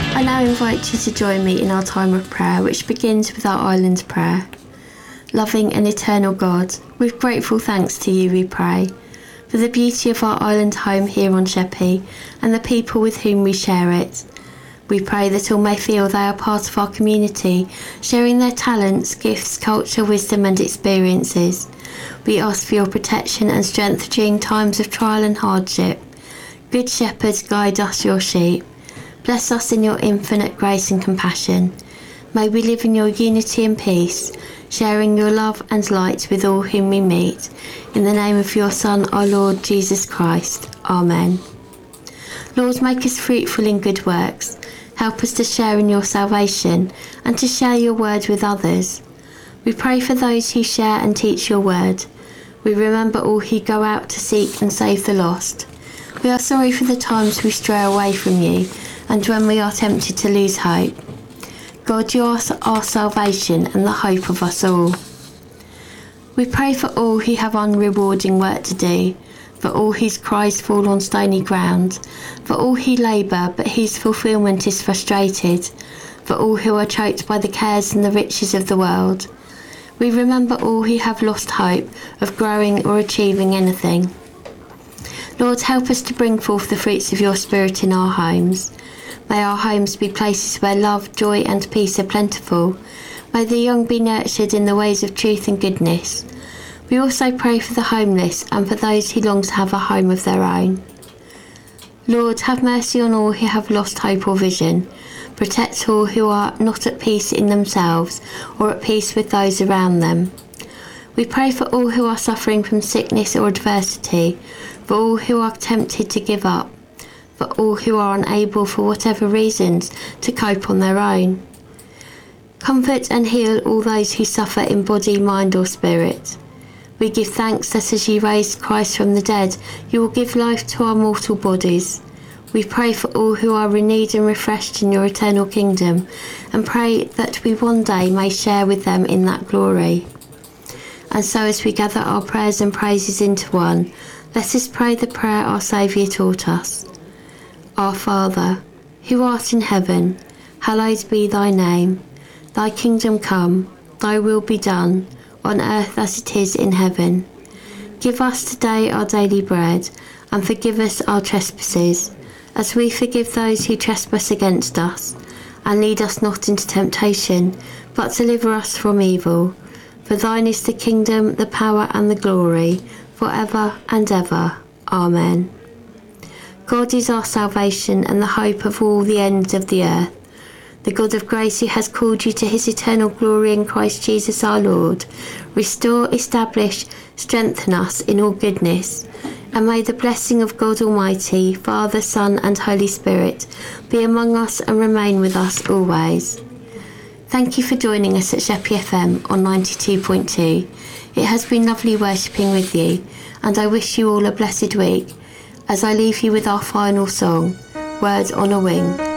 I now invite you to join me in our time of prayer, which begins with our island prayer. Loving and eternal God, with grateful thanks to you we pray, for the beauty of our island home here on Sheppey and the people with whom we share it. We pray that all may feel they are part of our community, sharing their talents, gifts, culture, wisdom and experiences. We ask for your protection and strength during times of trial and hardship. Good Shepherd, guide us, your sheep. Bless us in your infinite grace and compassion. May we live in your unity and peace, sharing your love and light with all whom we meet. In the name of your Son, our Lord Jesus Christ. Amen. Lord, make us fruitful in good works. Help us to share in your salvation and to share your word with others. We pray for those who share and teach your word. We remember all who go out to seek and save the lost. We are sorry for the times we stray away from you and when we are tempted to lose hope. God, you are our salvation and the hope of us all. We pray for all who have unrewarding work to do, for all whose cries fall on stony ground, for all who labour but whose fulfilment is frustrated, for all who are choked by the cares and the riches of the world. We remember all who have lost hope of growing or achieving anything. Lord, help us to bring forth the fruits of your Spirit in our homes. May our homes be places where love, joy and peace are plentiful. May the young be nurtured in the ways of truth and goodness. We also pray for the homeless and for those who long to have a home of their own. Lord, have mercy on all who have lost hope or vision. Protect all who are not at peace in themselves or at peace with those around them. We pray for all who are suffering from sickness or adversity, for all who are tempted to give up, for all who are unable for whatever reasons to cope on their own. Comfort and heal all those who suffer in body, mind or spirit. We give thanks that as you raised Christ from the dead, you will give life to our mortal bodies. We pray for all who are renewed and refreshed in your eternal kingdom, and pray that we one day may share with them in that glory. And so as we gather our prayers and praises into one, let us pray the prayer our Saviour taught us. Our Father, who art in heaven, hallowed be thy name. Thy kingdom come, thy will be done, on earth as it is in heaven. Give us today our daily bread, and forgive us our trespasses, as we forgive those who trespass against us. And lead us not into temptation, but deliver us from evil. For thine is the kingdom, the power and the glory, for ever and ever. Amen. God is our salvation and the hope of all the ends of the earth. The God of grace who has called you to his eternal glory in Christ Jesus our Lord, restore, establish, strengthen us in all goodness. And may the blessing of God Almighty, Father, Son and Holy Spirit be among us and remain with us always. Thank you for joining us at Sheppey FM on 92.2. It has been lovely worshipping with you, and I wish you all a blessed week as I leave you with our final song, Word on a Wing.